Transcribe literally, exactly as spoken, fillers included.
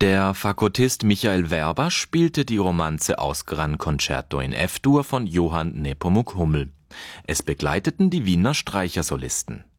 Der Fagottist Michael Werber spielte die Romanze aus Gran Concerto in F-Dur von Johann Nepomuk Hummel. Es begleiteten die Wiener Streichersolisten.